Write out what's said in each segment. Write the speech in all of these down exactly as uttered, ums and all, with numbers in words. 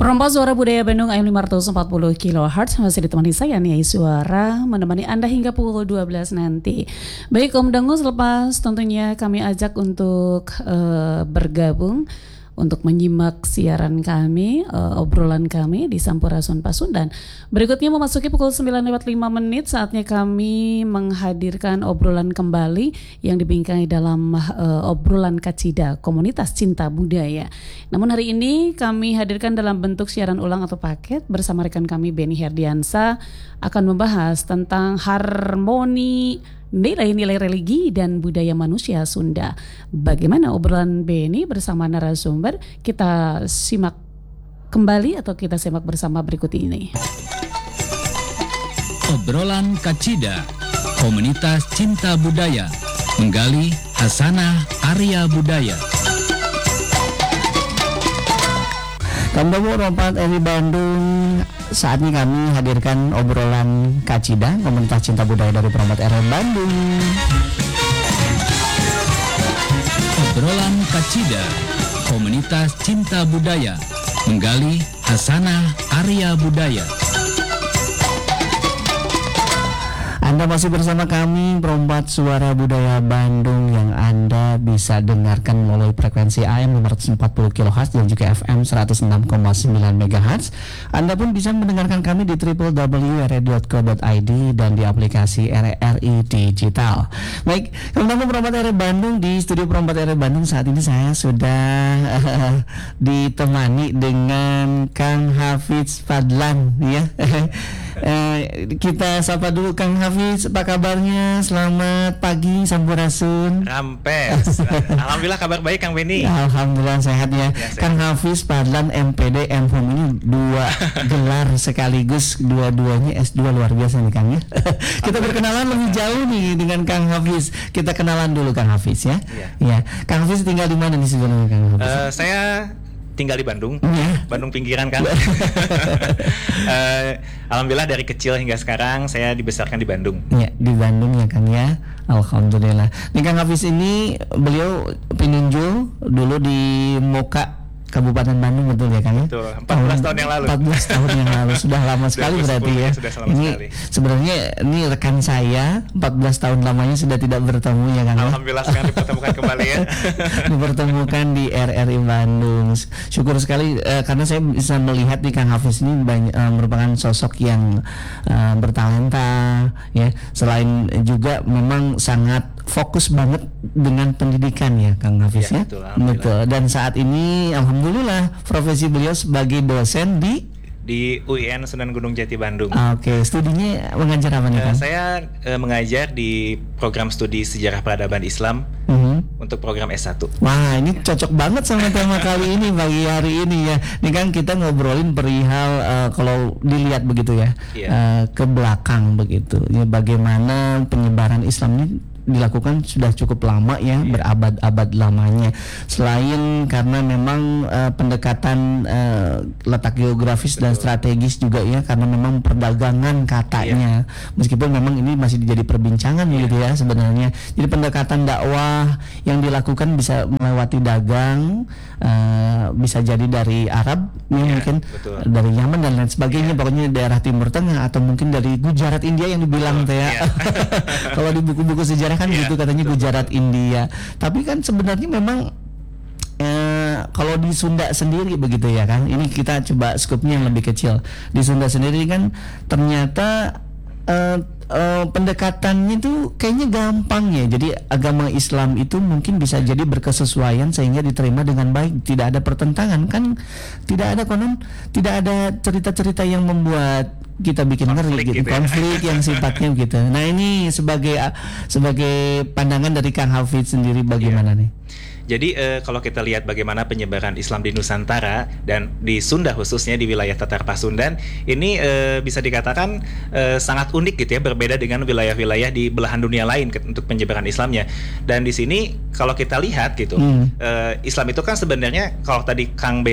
Perompak Suara Budaya Bandung A M lima ratus empat puluh kilohertz masih ditemani saya nih Suara menemani Anda hingga pukul dua belas nanti. Baik Om Dangu, selepas tentunya kami ajak untuk uh, bergabung untuk menyimak siaran kami, uh, obrolan kami di Sampurasun Pasundan. Berikutnya memasuki pukul sembilan lewat lima menit, saatnya kami menghadirkan obrolan kembali yang dibingkai dalam uh, obrolan Kacida, Komunitas Cinta Budaya. Namun hari ini kami hadirkan dalam bentuk siaran ulang atau paket bersama rekan kami Benny Herdiansa akan membahas tentang harmoni nilai-nilai religi dan budaya manusia Sunda. Bagaimana obrolan Benny bersama narasumber? Kita simak kembali atau kita simak bersama berikut ini. Obrolan Kacida, Komunitas Cinta Budaya, menggali hasanah Arya Budaya. Kamu Rompat R I Bandung. Saat ini kami hadirkan obrolan Kacida, Komunitas Cinta Budaya dari Perompak R I Bandung. Obrolan Kacida, Komunitas Cinta Budaya, menggali hasanah Arya Budaya. Anda masih bersama kami Perompak Suara Budaya Bandung yang Anda bisa dengarkan melalui frekuensi A M lima ratus empat puluh kilohertz dan juga F M seratus enam koma sembilan megahertz. Anda pun bisa mendengarkan kami di w w w titik r r i dot co titik i d dan di aplikasi R R I Digital. Baik, teman-teman Perompak R I Bandung, di studio Perompak R I Bandung saat ini saya sudah uh, ditemani dengan Kang Hafiz Fadlan ya. uh, kita sapa dulu Kang Hafiz, apa kabarnya? Selamat pagi Sampurasun. Rampes. Alhamdulillah kabar baik Kang Benny. Alhamdulillah sehat ya. ya Kang Hafiz Fadlan M P D M Hum ini dua gelar sekaligus, dua-duanya S dua, luar biasa nih Kang ya. Kita berkenalan lebih jauh nih dengan Kang Hafiz. Kita kenalan dulu Kang Hafiz ya. Ya. ya. Kang Hafiz tinggal di mana nih sebenarnya Kang Hafiz? Uh, saya tinggal di Bandung, ya. Bandung pinggiran kan. uh, Alhamdulillah dari kecil hingga sekarang saya dibesarkan di Bandung. Ya, di Bandung ya Kang ya. Alhamdulillah. Nih Kang Hafiz ini beliau penunjul dulu di Moka Kabupaten Bandung, betul ya Kang ya? Betul, empat belas tahun yang lalu. empat belas tahun yang lalu, sudah lama sekali berarti ya. Sudah lama ini sekali. Sebenarnya ini rekan saya, empat belas tahun lamanya sudah tidak bertemu ya Kang. Alhamdulillah sekarang dipertemukan kembali ya. Dipertemukan di R R I Bandung. Syukur sekali uh, karena saya bisa melihat di Kang Hafiz ini banyak, uh, merupakan sosok yang uh, bertalenta ya. Selain juga memang sangat fokus banget dengan pendidikan ya Kang Hafiz ya. ya? Betul, betul. Dan saat ini alhamdulillah profesi beliau sebagai dosen di di U I N Sunan Gunung Jati Bandung. Oke, okay. Studinya mengajar apa nih Kang? Uh, saya uh, mengajar di program studi Sejarah Peradaban Islam uh-huh. untuk program S satu. Wah, ini cocok banget sama tema kali ini pagi hari ini ya. Ini kan kita ngobrolin perihal uh, kalau dilihat begitu ya, yeah. uh, ke belakang begitu. Ya, bagaimana penyebaran Islam ini dilakukan sudah cukup lama ya, yeah. berabad-abad lamanya. Selain karena memang uh, pendekatan uh, letak geografis Betul. dan strategis juga ya, karena memang perdagangan katanya, yeah. meskipun memang ini masih jadi perbincangan yeah. gitu ya sebenarnya. Jadi pendekatan dakwah yang dilakukan bisa melewati dagang, uh, bisa jadi dari Arab ya, yeah, mungkin betul. dari Yaman dan lain sebagainya, yeah. pokoknya daerah Timur Tengah atau mungkin dari Gujarat India yang dibilang tuh ya. Yeah. Kalau di buku-buku sejarah kan yeah, gitu katanya betul, Gujarat betul. India. Tapi kan sebenarnya memang eh, kalau di Sunda sendiri begitu ya kan. Ini kita coba skupnya yang lebih kecil. Di Sunda sendiri kan ternyata eh, eh, pendekatannya itu kayaknya gampang ya. Jadi agama Islam itu mungkin bisa jadi berkesesuaian sehingga diterima dengan baik, tidak ada pertentangan kan, tidak ada konon, tidak ada cerita-cerita yang membuat kita bikin ngeri gitu, gitu konflik ya. yang sifatnya gitu. Nah ini sebagai sebagai pandangan dari Kang Hafiz sendiri bagaimana yeah. nih? Jadi uh, kalau kita lihat bagaimana penyebaran Islam di Nusantara dan di Sunda khususnya di wilayah Tatar Pasundan, ini uh, bisa dikatakan uh, sangat unik gitu ya, berbeda dengan wilayah-wilayah di belahan dunia lain ke- untuk penyebaran Islamnya. Dan di sini kalau kita lihat gitu, hmm. uh, Islam itu kan sebenarnya kalau tadi Kang Benny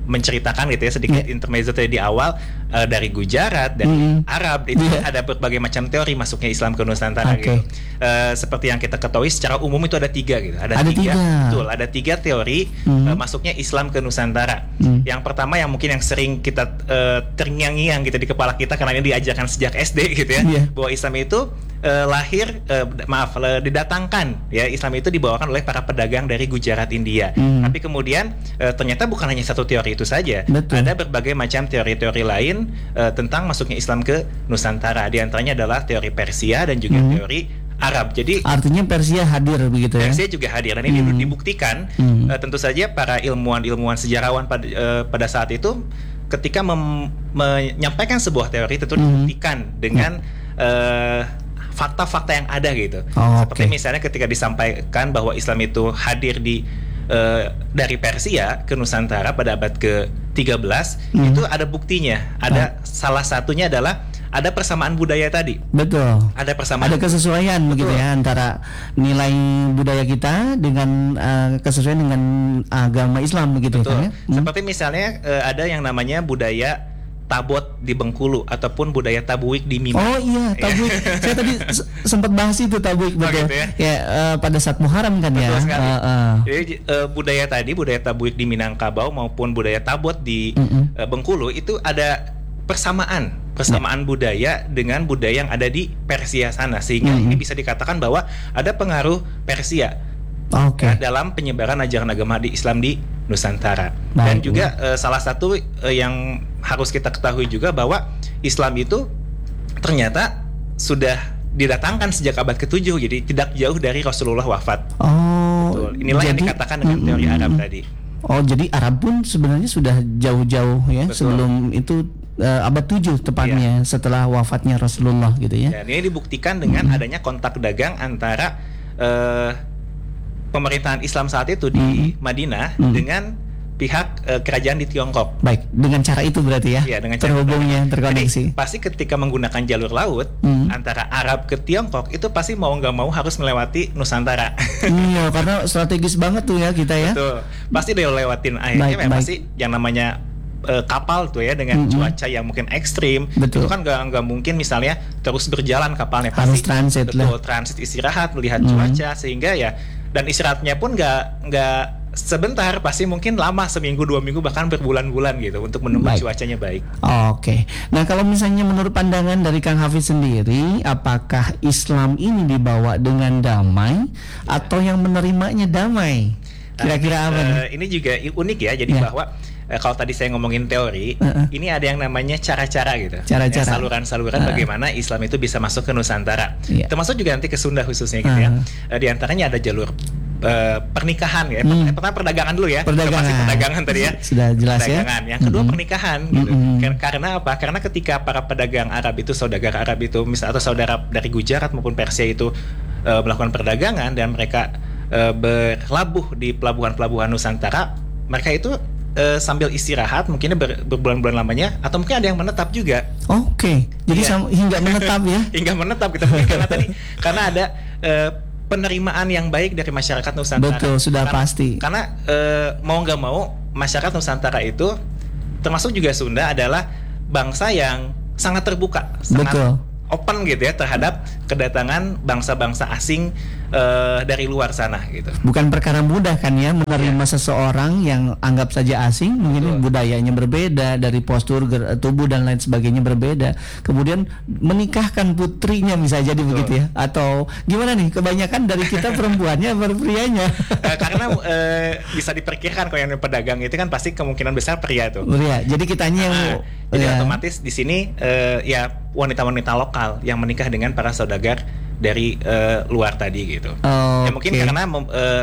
menceritakan gitu ya sedikit yeah. intermezzo tadi di awal uh, dari Gujarat, dari mm. Arab itu yeah. ada berbagai macam teori masuknya Islam ke Nusantara okay. gitu. Uh, seperti yang kita ketahui secara umum itu ada tiga gitu. Ada, ada tiga, tiga. Betul, ada tiga teori mm. uh, masuknya Islam ke Nusantara. Mm. Yang pertama yang mungkin yang sering kita uh, terngiang-ngiang gitu di kepala kita karena ini diajarkan sejak S D gitu ya, yeah. bahwa Islam itu uh, lahir uh, maaf uh, didatangkan ya, Islam itu dibawakan oleh para pedagang dari Gujarat India. Mm. Tapi kemudian uh, ternyata bukan hanya satu teori itu saja. Betul. Ada berbagai macam teori-teori lain uh, tentang masuknya Islam ke Nusantara. Di antaranya adalah teori Persia dan juga hmm. teori Arab. Jadi artinya Persia hadir begitu ya. Persia juga hadir dan ini hmm. dibuktikan hmm. Uh, tentu saja para ilmuwan-ilmuwan sejarawan pada uh, pada saat itu ketika mem- menyampaikan sebuah teori tentu hmm. dibuktikan dengan uh, fakta-fakta yang ada gitu. Oh, Seperti okay. misalnya ketika disampaikan bahwa Islam itu hadir di Uh, dari Persia ke Nusantara pada abad ke tiga belas hmm. itu ada buktinya. Ada oh. salah satunya adalah ada persamaan budaya tadi. Betul. Ada persamaan. Ada kesesuaian begitu ya antara nilai budaya kita dengan uh, kesesuaian dengan agama Islam begitu. Betul. Kan, ya? hmm. Seperti misalnya uh, ada yang namanya budaya Tabot di Bengkulu ataupun budaya Tabuik di Minang. Oh iya, Tabuik. Saya tadi s- sempat bahas itu Tabuik betul. Oh, gitu ya? Ya uh, pada saat Muharram kan. Betul ya. Sekali. Uh, uh. Jadi uh, budaya tadi, budaya Tabuik di Minangkabau maupun budaya Tabot di mm-hmm. uh, Bengkulu itu ada persamaan, persamaan yeah. budaya dengan budaya yang ada di Persia sana, sehingga mm-hmm. ini bisa dikatakan bahwa ada pengaruh Persia. Okay. Ya, dalam penyebaran ajaran agama di Islam di Nusantara. Baik. Dan juga uh, salah satu uh, yang harus kita ketahui juga bahwa Islam itu ternyata sudah didatangkan sejak abad ketujuh, jadi tidak jauh dari Rasulullah wafat. Oh, betul. Inilah jadi, yang dikatakan dengan mm, teori Arab tadi. Oh, jadi Arab pun sebenarnya sudah jauh-jauh ya, betul. Sebelum itu uh, abad tujuh tepatnya, yeah. setelah wafatnya Rasulullah gitu ya. Dan ini dibuktikan dengan mm. adanya kontak dagang antara uh, pemerintahan Islam saat itu di mm-hmm. Madinah mm-hmm. dengan pihak uh, kerajaan di Tiongkok. Baik, dengan cara itu berarti ya, ya dengan terhubungnya, terkoneksi. Jadi, pasti ketika menggunakan jalur laut mm-hmm. antara Arab ke Tiongkok itu pasti mau nggak mau harus melewati Nusantara. Iya, karena strategis banget tuh ya kita ya. Betul, pasti dia lewatin akhirnya memang pasti yang namanya uh, kapal tuh ya dengan mm-hmm. cuaca yang mungkin ekstrim. Betul. Itu kan nggak nggak mungkin misalnya terus berjalan kapalnya, pasti harus transit betul, lah. transit istirahat melihat mm-hmm. cuaca sehingga ya. Dan istirahatnya pun nggak nggak sebentar, pasti mungkin lama, seminggu dua minggu bahkan berbulan-bulan gitu untuk menunggu baik. Cuacanya baik. Oke. Okay. Nah kalau misalnya menurut pandangan dari Kang Hafiz sendiri, apakah Islam ini dibawa dengan damai ya. Atau yang menerimanya damai? Kira-kira apa? Uh, ini juga unik ya. Jadi ya. bahwa uh, kalau tadi saya ngomongin teori, uh-uh. ini ada yang namanya cara-cara gitu. Cara-cara. Ya, saluran-saluran uh-uh. bagaimana Islam itu bisa masuk ke Nusantara. Ya. Termasuk juga nanti ke Sunda khususnya gitu uh-huh. ya. Uh, di antaranya ada jalur Uh, pernikahan ya, hmm. pertama perdagangan dulu ya, perdagangan. Masih perdagangan tadi ya, sudah jelas perdagangan. Ya. Yang kedua mm-hmm. pernikahan, gitu. Mm-hmm. Karena apa? Karena ketika para pedagang Arab itu, saudagar Arab itu, misal atau saudara dari Gujarat maupun Persia itu uh, melakukan perdagangan dan mereka uh, berlabuh di pelabuhan-pelabuhan Nusantara, mereka itu uh, sambil istirahat, mungkin ber, berbulan-bulan lamanya, atau mungkin ada yang menetap juga. Oke, okay. Jadi ya. sam- hingga menetap ya? Hingga menetap kita mungkin karena tadi karena ada uh, penerimaan yang baik dari masyarakat Nusantara. Betul, sudah karena, pasti. Karena e, mau nggak mau masyarakat Nusantara itu, termasuk juga Sunda, adalah bangsa yang sangat terbuka, sangat Betul. open gitu ya terhadap kedatangan bangsa-bangsa asing uh, dari luar sana gitu. Bukan perkara mudah kan ya menerima ya. Seseorang yang anggap saja asing, mungkin Betul. budayanya berbeda, dari postur tubuh dan lain sebagainya berbeda. Kemudian menikahkan putrinya bisa jadi Betul. begitu ya. Atau gimana nih, kebanyakan dari kita perempuannya berprianya. uh, karena uh, bisa diperkirakan kalau yang pedagang itu kan pasti kemungkinan besar pria tuh. Pria. Jadi kitanya yang uh, jadi ya. otomatis di sini uh, ya wanita-wanita lokal yang menikah dengan para saudagar dari uh, luar tadi gitu. Oh, ya mungkin okay. karena uh,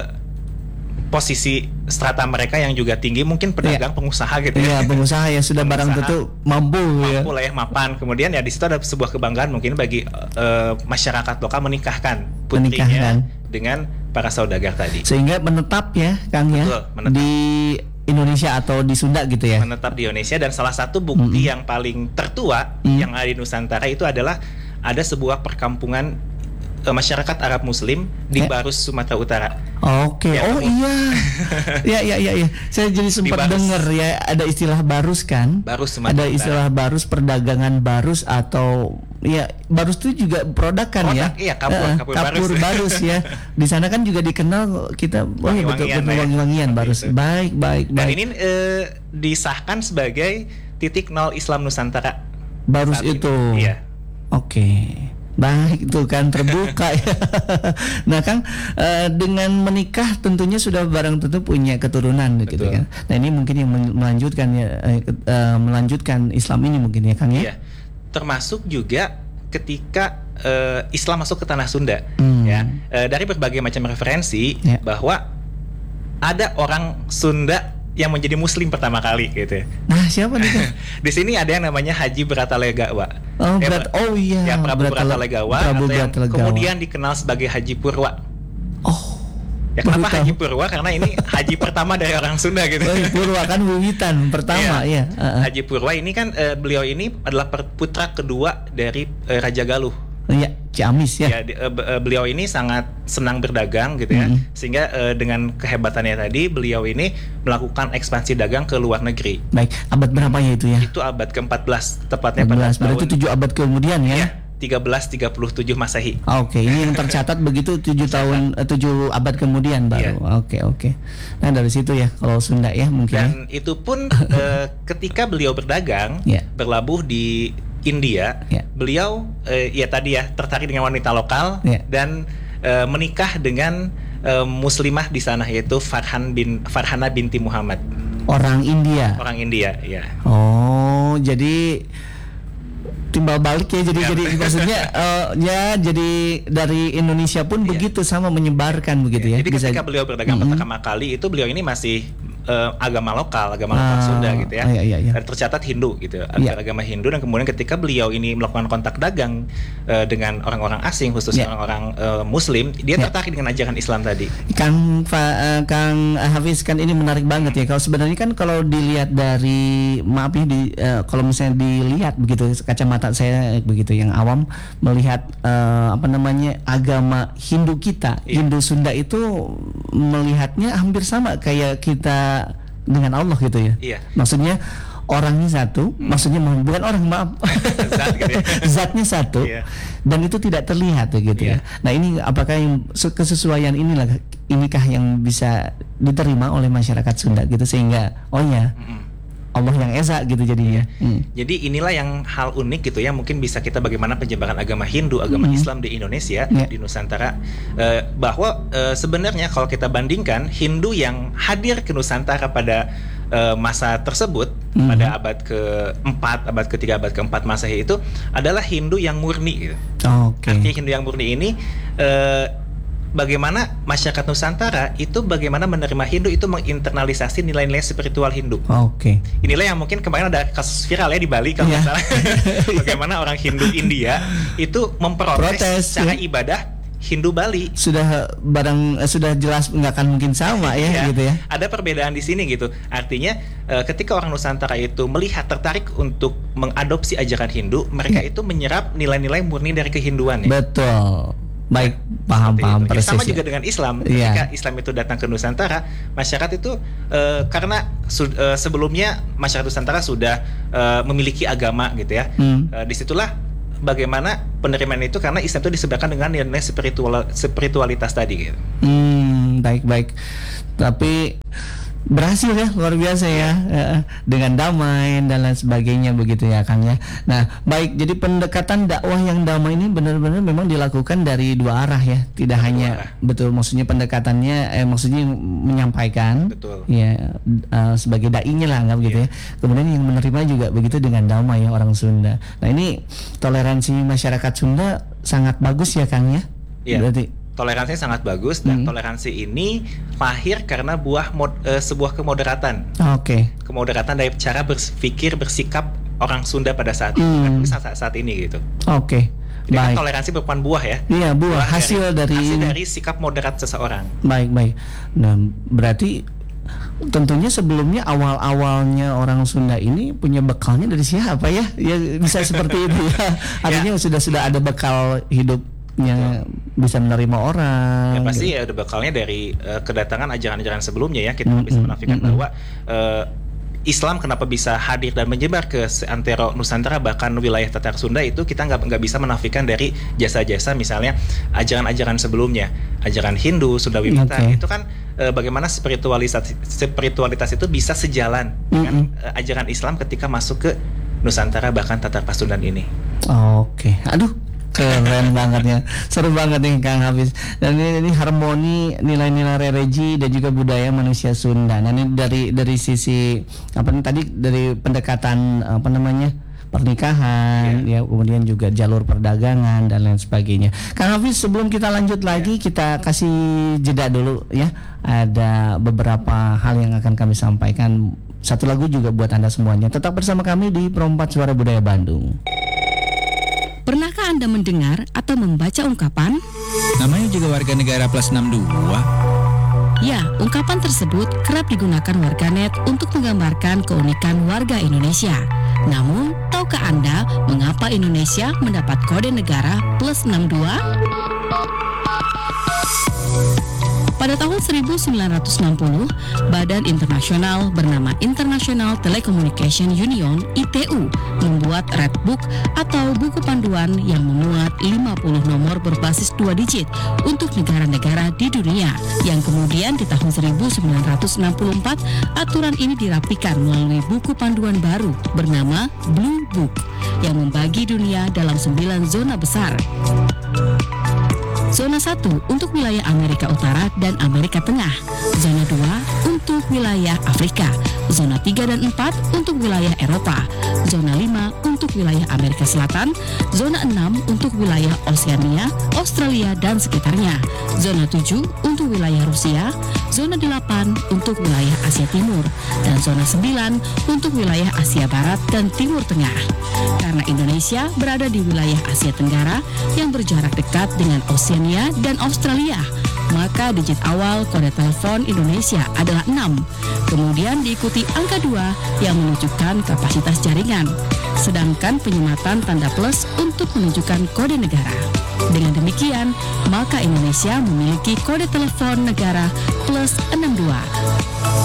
posisi strata mereka yang juga tinggi, mungkin pedagang, yeah. pengusaha gitu ya. Iya, pengusaha ya sudah barang tentu mampu, mampu ya. Mampu lah ya, mapan. Kemudian ya di situ ada sebuah kebanggaan mungkin bagi uh, masyarakat lokal menikahkan putrinya menikahkan. dengan para saudagar tadi. Sehingga menetap ya, Kang ya. Betul, menetap. Di Indonesia atau di Sunda gitu ya. Menetap di Indonesia, dan salah satu bukti mm-hmm. yang paling tertua mm-hmm. yang ada di Nusantara itu adalah ada sebuah perkampungan uh, masyarakat Arab Muslim di Ya. Barus, Sumatera Utara. Oke, Ya, oh kamu- iya, ya ya ya ya. Saya jadi sempat Barus. dengar ya ada istilah barus kan? Barus, Sumatera Ada Utara. istilah barus, perdagangan barus atau ya barus itu juga produk kan ya? Produk, iya, kapur, Eh, kapur kapur barus. barus ya. Di sana kan juga dikenal kita oh ya betul Wangi-wangian betul lah ya. wangi-wangian barus. Gitu. Baik baik Dan baik. ini eh, disahkan sebagai titik nol Islam Nusantara. Barus saat ini. itu. Iya. Oke. Baik itu kan terbuka ya. Nah Kang, eh, dengan menikah tentunya sudah barang tentu punya keturunan gitu Betul. kan. Nah ini mungkin yang men- melanjutkan ya eh, ke- eh, melanjutkan Islam ini mungkin ya Kang ya. Iya. Termasuk juga ketika eh, Islam masuk ke tanah Sunda, Hmm. ya. Eh, dari berbagai macam referensi Ya. bahwa ada orang Sunda yang menjadi Muslim pertama kali gitu. Nah siapa nih Kang? Di sini ada yang namanya Haji Bratalegawa. Oh, Ya, berat, oh iya. Ya, Prabu Bratale- Bratalegawa Prabu atau yang Bratalegawa. kemudian dikenal sebagai Haji Purwa. Oh. Ya kenapa baru tahu. Haji Purwa? Karena ini haji pertama dari orang Sunda gitu. Oh, Purwa kan wiwitan pertama ya. Uh-uh. Haji Purwa ini kan eh, beliau ini adalah per- putra kedua dari eh, Raja Galuh. Ya, Ciamis ya. Ya, di- eh, be- eh, beliau ini sangat senang berdagang gitu ya. Mhm. Sehingga eh, dengan kehebatannya tadi beliau ini melakukan ekspansi dagang ke luar negeri. Baik, abad berapa ya itu ya? Itu abad keempat belas tepatnya empat pada belas, berarti tahun tujuh abad kemudian ya. ya, tiga belas tiga puluh tujuh Masehi. Oke, ini yang tercatat begitu tujuh tahun eh, tujuh abad kemudian baru. Iya. Oke, oke. Nah, dari situ ya kalau Sunda ya mungkin. Dan itu pun eh, ketika beliau berdagang, Ya. berlabuh di India, Ya. beliau eh, ya tadi ya tertarik dengan wanita lokal Ya. dan eh, menikah dengan eh, muslimah di sana yaitu Farhan bin Farhana binti Muhammad, Orang India. orang India, ya. Oh, jadi timbal balik ya jadi Ya. jadi maksudnya eh, ya jadi dari Indonesia pun Iya. begitu sama menyebarkan begitu ya. Jadi Bisa- ketika beliau berdagang Mm-mm. pertama kali itu beliau ini masih eh, agama lokal, agama lokal Ah, Sunda gitu ya. oh, iya, iya, iya. Dan tercatat Hindu gitu, Iya. agama Hindu, dan kemudian ketika beliau ini melakukan kontak dagang eh, dengan orang-orang asing khususnya Iya. orang-orang eh, Muslim, dia Iya. tertarik dengan ajaran Islam tadi. Kang Fa- eh, Kang Hafiz kan ini menarik banget ya. Kalau sebenarnya kan kalau dilihat dari maaf ya di eh, kalau misalnya dilihat begitu kacamata saya begitu yang awam melihat eh, apa namanya agama Hindu kita, Iya. Hindu Sunda itu melihatnya hampir sama kayak kita dengan Allah gitu ya. Iya. Maksudnya orangnya satu, maksudnya bukan orang maaf, Zat gitu ya. zatnya satu, Iya. dan itu tidak terlihat ya gitu Iya. ya. Nah ini apakah yang se- kesesuaian inilah inikah yang bisa diterima oleh masyarakat Sunda gitu sehingga oh ya Mm-mm. Allah yang esa gitu jadinya. Hmm. Jadi inilah yang hal unik gitu ya, mungkin bisa kita bagaimana penyebaran agama Hindu, agama Mhm. Islam di Indonesia, Ya. di Nusantara, eh, bahwa eh, sebenarnya kalau kita bandingkan Hindu yang hadir ke Nusantara pada eh, masa tersebut, Mhm. pada abad keempat, abad ketiga, abad keempat Masehi itu adalah Hindu yang murni gitu. Oke. Artinya Hindu yang murni ini eh, bagaimana masyarakat Nusantara itu bagaimana menerima Hindu itu menginternalisasi nilai-nilai spiritual Hindu. Oke. Inilah yang mungkin kemarin ada kasus viral ya di Bali kalau Iya. nggak salah. Bagaimana orang Hindu India itu memprotes Protes, cara ya. ibadah Hindu Bali. Sudah barang eh, sudah jelas nggak akan mungkin sama ya Ya, gitu ya. Ada perbedaan di sini gitu. Artinya eh, ketika orang Nusantara itu melihat tertarik untuk mengadopsi ajaran Hindu, mereka Ya. itu menyerap nilai-nilai murni dari kehinduan ya. Betul. Baik, paham Seperti paham itu. Ya, persis. sama ya. juga dengan Islam. Iya. Ketika Islam itu datang ke Nusantara, masyarakat itu eh, karena su- eh, sebelumnya masyarakat Nusantara sudah eh, memiliki agama gitu ya. Hmm. Eh, disitulah bagaimana penerimaan itu karena Islam itu disebarkan dengan nilai spiritual spiritualitas tadi gitu. Hmm, baik baik. Tapi berhasil ya, luar biasa ya, eh, dengan damai dan lain sebagainya begitu ya Kang ya. Nah baik, jadi pendekatan dakwah yang damai ini benar-benar memang dilakukan dari dua arah ya, tidak Dari dua hanya arah. betul maksudnya pendekatannya, eh, maksudnya menyampaikan, Betul. ya eh, sebagai dai-nya lah anggap gitu ya. Kemudian yang menerima juga begitu dengan damai ya orang Sunda. Nah ini toleransi masyarakat Sunda sangat bagus ya Kang ya. Iya. Berarti Toleransinya sangat bagus dan Hmm. toleransi ini lahir karena buah mod- eh, sebuah kemoderatan. oke. Kemoderatan dari cara berpikir bersikap orang Sunda pada saat itu, Hmm. saat, saat ini gitu. Oke. Jadi kan Baik. toleransi merupakan buah ya. Iya, buah hasil dari, hasil dari sikap moderat seseorang. baik baik. Nah, berarti tentunya sebelumnya awal-awalnya orang Sunda ini punya bekalnya dari siapa ya? Ya bisa seperti itu ya. Artinya sudah sudah ada bekal hidup yang bisa menerima orang. Ya pasti gitu. ya ada bekalnya dari uh, kedatangan ajaran-ajaran sebelumnya ya, kita Mm-mm, bisa menafikan mm-mm. bahwa uh, Islam kenapa bisa hadir dan menyebar ke seantero Nusantara bahkan wilayah Tatar Sunda itu kita nggak nggak bisa menafikan dari jasa-jasa misalnya ajaran-ajaran sebelumnya, ajaran Hindu, Sunda Wibata Okay. itu kan eh, bagaimana spiritualitas spiritualitas itu bisa sejalan dengan Mm-mm. eh, ajaran Islam ketika masuk ke Nusantara bahkan Tatar Pasundan ini. Oke, aduh keren banget ya, seru banget nih Kang Hafiz. Dan ini, ini harmoni nilai-nilai religi dan juga budaya manusia Sunda. Nah ini dari dari sisi apa nih tadi dari pendekatan apa namanya pernikahan, ya kemudian juga jalur perdagangan dan lain sebagainya. Kang Hafiz, sebelum kita lanjut lagi kita kasih jeda dulu ya. Ada beberapa hal yang akan kami sampaikan. Satu lagu juga buat Anda semuanya. Tetap bersama kami di Pro empat Suara Budaya Bandung. Pernahkah Anda mendengar atau membaca ungkapan? Namanya juga warga negara plus enam puluh dua. Ya, ungkapan tersebut kerap digunakan warganet untuk menggambarkan keunikan warga Indonesia. Namun, tahukah Anda mengapa Indonesia mendapat kode negara plus enam puluh dua? Pada tahun seribu sembilan ratus enam puluh, badan internasional bernama International Telecommunication Union (I T U) membuat Red Book atau buku panduan yang memuat lima puluh nomor berbasis dua digit untuk negara-negara di dunia. Yang kemudian di tahun seribu sembilan ratus enam puluh empat, aturan ini dirapikan melalui buku panduan baru bernama Blue Book yang membagi dunia dalam sembilan zona besar. Zona satu untuk wilayah Amerika Utara dan Amerika Tengah. Zona dua untuk wilayah Afrika. Zona tiga dan empat untuk wilayah Eropa. Zona lima untuk wilayah Amerika Selatan. Zona enam untuk wilayah Oseania, Australia dan sekitarnya. Zona tujuh untuk wilayah Rusia. Zona delapan untuk wilayah Asia Timur. Dan zona sembilan untuk wilayah Asia Barat dan Timur Tengah. Karena Indonesia berada di wilayah Asia Tenggara yang berjarak dekat dengan Oseania dan Australia, maka digit awal kode telepon Indonesia adalah enam. Kemudian diikuti angka dua yang menunjukkan kapasitas jaringan. Sedangkan penyematan tanda plus untuk menunjukkan kode negara. Dengan demikian, maka Indonesia memiliki kode telepon negara plus enam puluh dua.